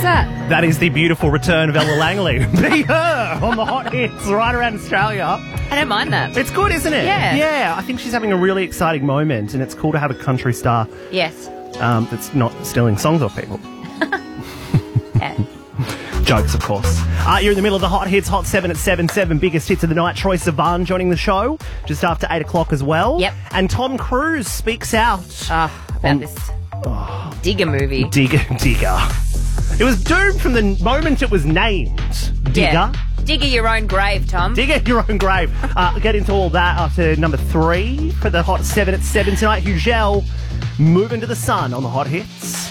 What's that? That is the beautiful return of Ella Langley. Be her on the hot hits right around Australia. I don't mind that. It's good, isn't it? Yeah. Yeah, I think she's having a really exciting moment, and it's cool to have a country star Yes. that's not stealing songs off people. Yeah. Jokes, of course. You're in the middle of the hot hits, Hot 7 at 7 biggest hits of the night. Troye Sivan joining the show just after 8 o'clock as well. Yep. And Tom Cruise speaks out. About this Digger movie. Digger. It was doomed from the moment it was named. Digger. Yeah. Digger your own grave, Tom. Digger your own grave. Get into all that after number 3 for the Hot 7 at 7 tonight. Hugel, Moving to the Sun on the hot hits.